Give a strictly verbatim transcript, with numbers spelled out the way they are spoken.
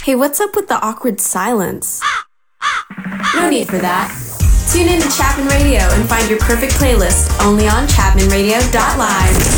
Hey, what's up with the awkward silence? No need for that. Tune in to Chapman Radio and find your perfect playlist only on chapman radio dot live.